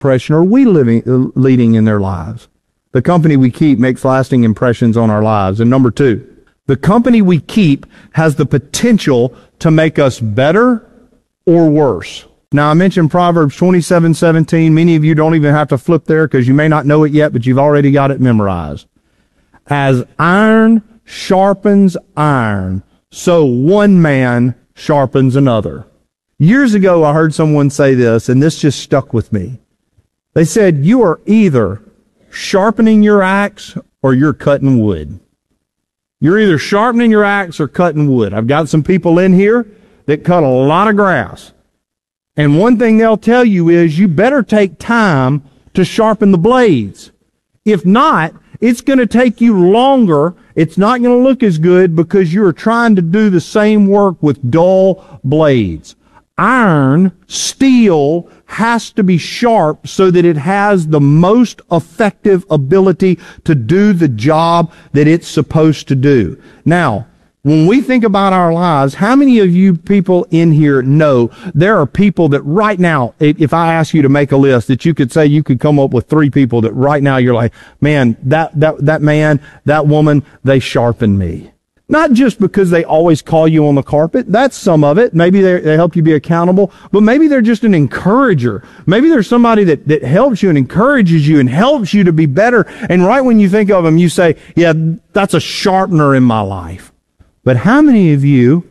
impression are we leading in their lives? The company we keep makes lasting impressions on our lives. And number two, the company we keep has the potential to make us better or worse. Now, I mentioned Proverbs 27:17. Many of you don't even have to flip there because you may not know it yet, but you've already got it memorized. As iron sharpens iron, so one man sharpens another. Years ago, I heard someone say this, and this just stuck with me. They said, you are either sharpening your axe or you're cutting wood. You're either sharpening your axe or cutting wood. I've got some people in here that cut a lot of grass. And one thing they'll tell you is you better take time to sharpen the blades. If not, it's going to take you longer. It's not going to look as good because you're trying to do the same work with dull blades. Iron, steel, has to be sharp so that it has the most effective ability to do the job that it's supposed to do. Now, when we think about our lives, how many of you people in here know there are people that right now, if I ask you to make a list, that you could say you could come up with 3 people that right now you're like, man, that man, that woman, they sharpen me. Not just because they always call you on the carpet. That's some of it. Maybe they help you be accountable, but maybe they're just an encourager. Maybe there's somebody that helps you and encourages you and helps you to be better. And right when you think of them, you say, yeah, that's a sharpener in my life. But how many of you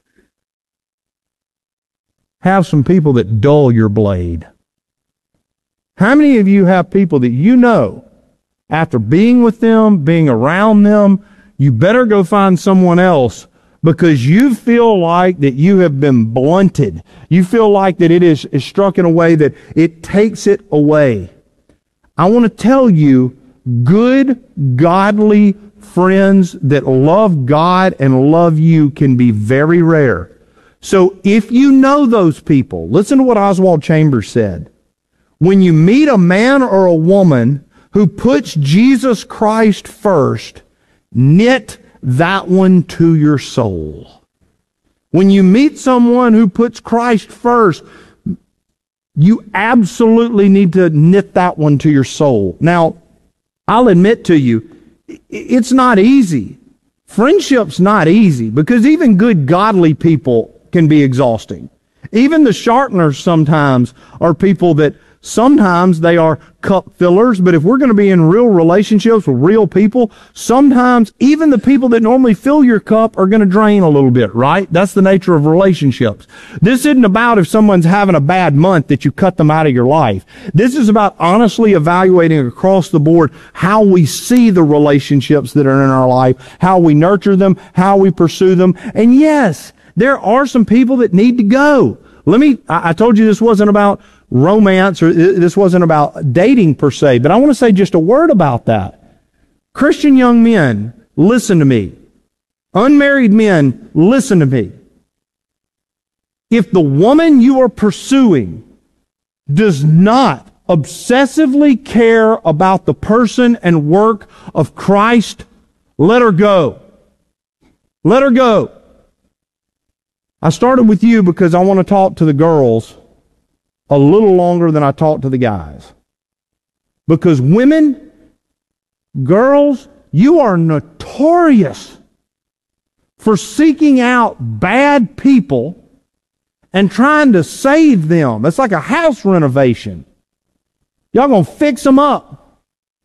have some people that dull your blade? How many of you have people that you know, after being with them, being around them, you better go find someone else because you feel like that you have been blunted. You feel like that it is struck in a way that it takes it away. I want to tell you, good, godly friends that love God and love you can be very rare. So if you know those people, listen to what Oswald Chambers said. When you meet a man or a woman who puts Jesus Christ first, knit that one to your soul. When you meet someone who puts Christ first, you absolutely need to knit that one to your soul. Now, I'll admit to you, it's not easy. Friendship's not easy because even good godly people can be exhausting. Even the sharpeners sometimes are people that sometimes they are cup fillers, but if we're going to be in real relationships with real people, sometimes even the people that normally fill your cup are going to drain a little bit, right? That's the nature of relationships. This isn't about if someone's having a bad month that you cut them out of your life. This is about honestly evaluating across the board how we see the relationships that are in our life, how we nurture them, how we pursue them. And yes, there are some people that need to go. I told you this wasn't about romance, or this wasn't about dating per se, but I want to say just a word about that. Christian young men, listen to me. Unmarried men, listen to me. If the woman you are pursuing does not obsessively care about the person and work of Christ, let her go. Let her go. I started with you because I want to talk to the girls a little longer than I talk to the guys. Because women, girls, you are notorious for seeking out bad people and trying to save them. It's like a house renovation. Y'all gonna fix them up.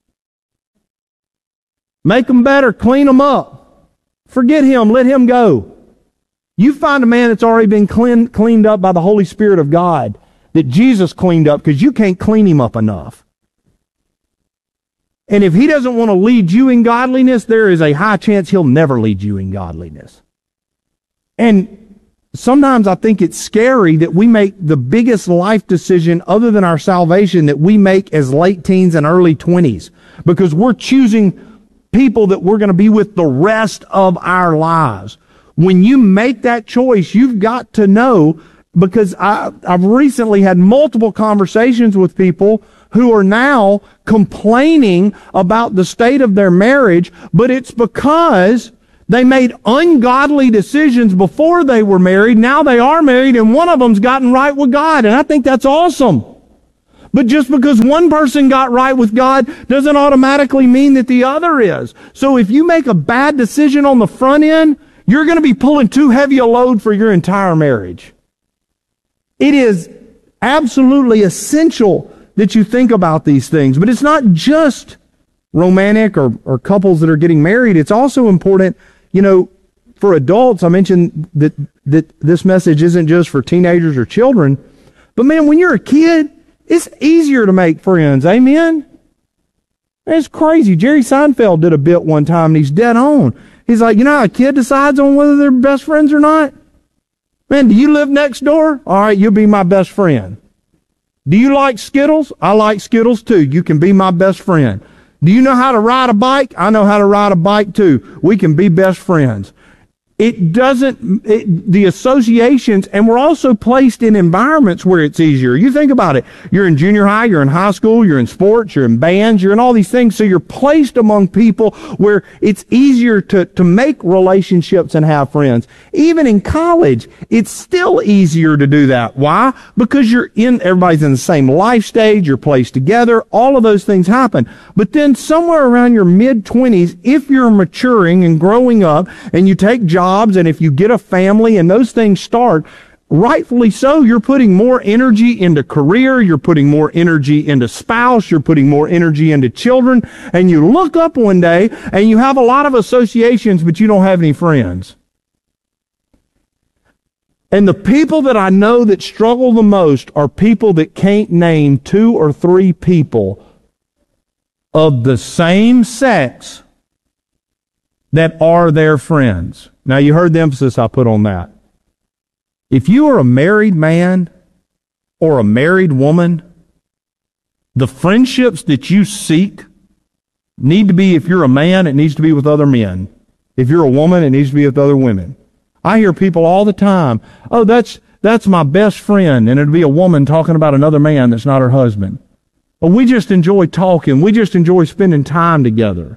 Make them better, clean them up. Forget him, let him go. You find a man that's already been cleaned up by the Holy Spirit of God, that Jesus cleaned up, because you can't clean him up enough. And if he doesn't want to lead you in godliness, there is a high chance he'll never lead you in godliness. And sometimes I think it's scary that we make the biggest life decision other than our salvation that we make as late teens and early 20s, because we're choosing people that we're going to be with the rest of our lives. When you make that choice, you've got to know, because I've recently had multiple conversations with people who are now complaining about the state of their marriage, but it's because they made ungodly decisions before they were married. Now they are married, and one of them's gotten right with God, and I think that's awesome. But just because one person got right with God doesn't automatically mean that the other is. So if you make a bad decision on the front end, you're going to be pulling too heavy a load for your entire marriage. It is absolutely essential that you think about these things. But it's not just romantic or couples that are getting married. It's also important, for adults. I mentioned that this message isn't just for teenagers or children. But man, when you're a kid, it's easier to make friends. Amen? It's crazy. Jerry Seinfeld did a bit one time, and he's dead on. He's like, how a kid decides on whether they're best friends or not? Man, do you live next door? All right, you'll be my best friend. Do you like Skittles? I like Skittles too. You can be my best friend. Do you know how to ride a bike? I know how to ride a bike too. We can be best friends. The associations, and we're also placed in environments where it's easier. You think about it. You're in junior high, you're in high school, you're in sports, you're in bands, you're in all these things. So you're placed among people where it's easier to make relationships and have friends. Even in college, it's still easier to do that. Why? Because everybody's in the same life stage, you're placed together, all of those things happen. But then somewhere around your mid-20s, if you're maturing and growing up and you take jobs, and if you get a family and those things start, rightfully so, you're putting more energy into career, you're putting more energy into spouse, you're putting more energy into children, and you look up one day and you have a lot of associations, but you don't have any friends. And the people that I know that struggle the most are people that can't name 2 or 3 people of the same sex that are their friends. Now, you heard the emphasis I put on that. If you are a married man or a married woman, the friendships that you seek need to be, if you're a man, it needs to be with other men. If you're a woman, it needs to be with other women. I hear people all the time, oh, that's my best friend, and it'll be a woman talking about another man that's not her husband. Well, we just enjoy talking. We just enjoy spending time together.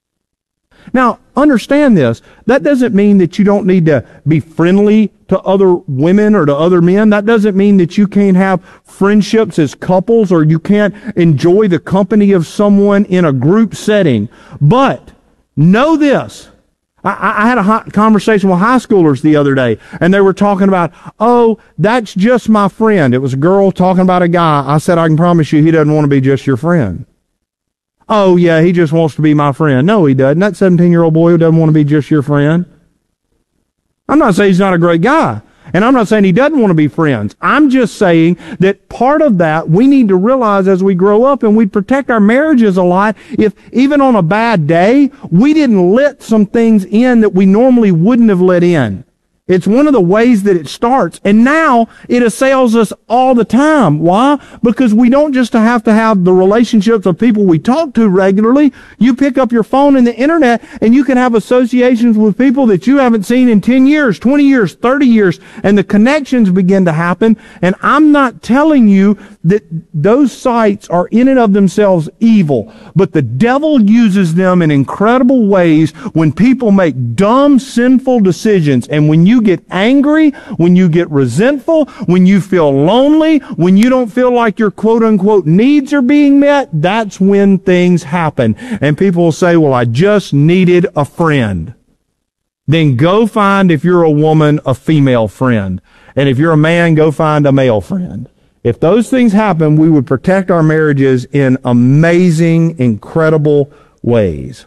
Now, understand this. That doesn't mean that you don't need to be friendly to other women or to other men. That doesn't mean that you can't have friendships as couples or you can't enjoy the company of someone in a group setting. But know this. I had a conversation with high schoolers the other day, and they were talking about, oh, that's just my friend. It was a girl talking about a guy. I said, I can promise you he doesn't want to be just your friend. Oh, yeah, he just wants to be my friend. No, he doesn't. That 17-year-old boy who doesn't want to be just your friend. I'm not saying he's not a great guy. And I'm not saying he doesn't want to be friends. I'm just saying that part of that we need to realize as we grow up, and we protect our marriages a lot if even on a bad day, we didn't let some things in that we normally wouldn't have let in. It's one of the ways that it starts. And now it assails us all the time. Why? Because we don't just have to have the relationships of people we talk to regularly. You pick up your phone and the internet and you can have associations with people that you haven't seen in 10 years, 20 years, 30 years, and the connections begin to happen. And I'm not telling you that those sites are in and of themselves evil, but the devil uses them in incredible ways when people make dumb, sinful decisions. And when you get angry, when you get resentful, when you feel lonely, when you don't feel like your quote-unquote needs are being met, that's when things happen. And people will say, well, I just needed a friend. Then go find, if you're a woman, a female friend. And if you're a man, go find a male friend. If those things happen, we would protect our marriages in amazing, incredible ways.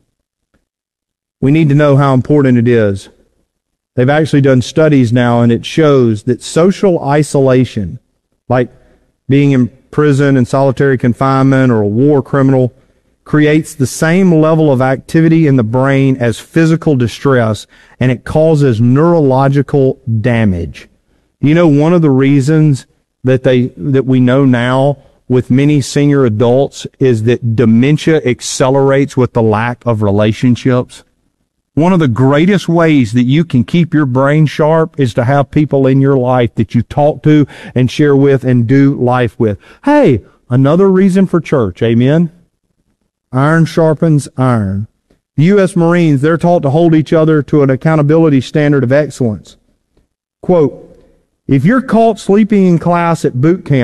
We need to know how important it is. They've actually done studies now, and it shows that social isolation, like being in prison and solitary confinement or a war criminal, creates the same level of activity in the brain as physical distress, and it causes neurological damage. You know, one of the reasons that we know now with many senior adults is that dementia accelerates with the lack of relationships. One of the greatest ways that you can keep your brain sharp is to have people in your life that you talk to and share with and do life with. Hey, another reason for church, amen? Iron sharpens iron. The U.S. Marines, they're taught to hold each other to an accountability standard of excellence. Quote, if you're caught sleeping in class at boot camp,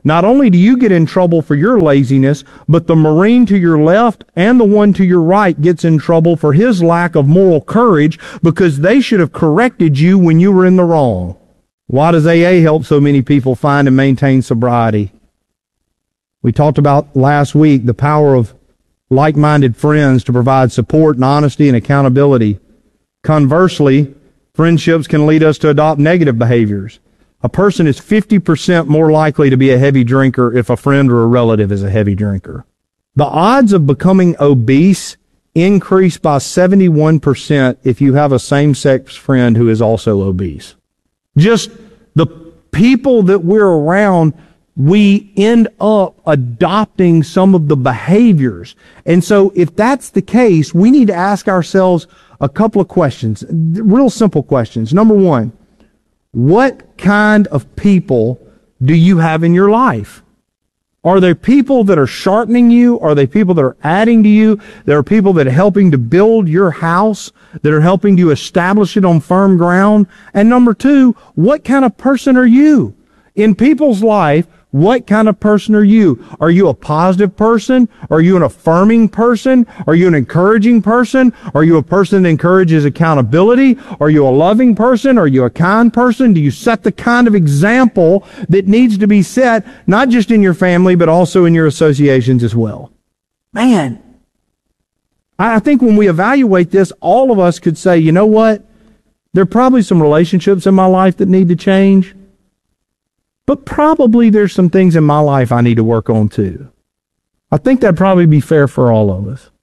not only do you get in trouble for your laziness, but the Marine to your left and the one to your right gets in trouble for his lack of moral courage because they should have corrected you when you were in the wrong. Why does AA help so many people find and maintain sobriety? We talked about last week the power of like-minded friends to provide support and honesty and accountability. Conversely, friendships can lead us to adopt negative behaviors. A person is 50% more likely to be a heavy drinker if a friend or a relative is a heavy drinker. The odds of becoming obese increase by 71% if you have a same-sex friend who is also obese. Just the people that we're around, we end up adopting some of the behaviors. And so if that's the case, we need to ask ourselves a couple of questions, real simple questions. Number one, what kind of people do you have in your life? Are there people that are sharpening you? Are they people that are adding to you? There are people that are helping to build your house, that are helping you establish it on firm ground? And number two, what kind of person are you? In people's life, what kind of person are you? Are you a positive person? Are you an affirming person? Are you an encouraging person? Are you a person that encourages accountability? Are you a loving person? Are you a kind person? Do you set the kind of example that needs to be set, not just in your family, but also in your associations as well? Man, I think when we evaluate this, all of us could say, you know what? There are probably some relationships in my life that need to change. But probably there's some things in my life I need to work on too. I think that'd probably be fair for all of us.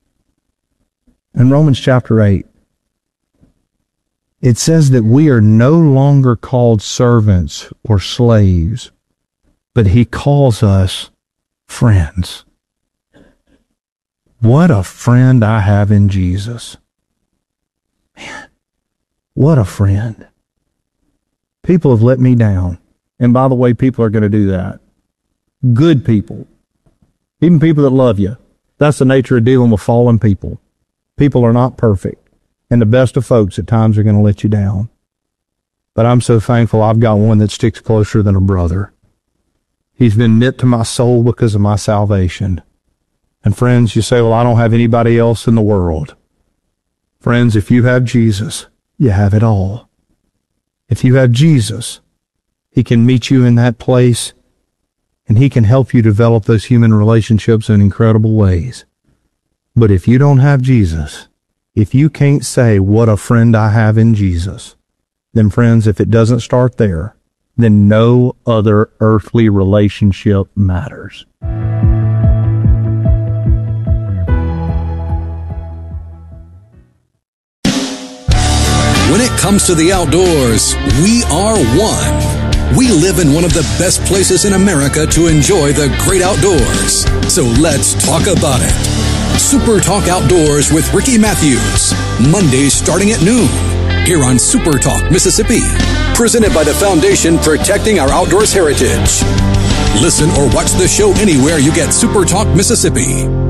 In Romans chapter 8, it says that we are no longer called servants or slaves, but he calls us friends. What a friend I have in Jesus. Man, what a friend. People have let me down. And by the way, people are going to do that. Good people. Even people that love you. That's the nature of dealing with fallen people. People are not perfect. And the best of folks at times are going to let you down. But I'm so thankful I've got one that sticks closer than a brother. He's been knit to my soul because of my salvation. And friends, you say, well, I don't have anybody else in the world. Friends, if you have Jesus, you have it all. If you have Jesus, he can meet you in that place, and he can help you develop those human relationships in incredible ways. But if you don't have Jesus, if you can't say, what a friend I have in Jesus, then friends, if it doesn't start there, then no other earthly relationship matters. When it comes to the outdoors, we are one. We live in one of the best places in America to enjoy the great outdoors. So let's talk about it. Super Talk Outdoors with Ricky Matthews. Mondays starting at noon. Here on Super Talk Mississippi. Presented by the Foundation Protecting Our Outdoors Heritage. Listen or watch the show anywhere you get Super Talk Mississippi.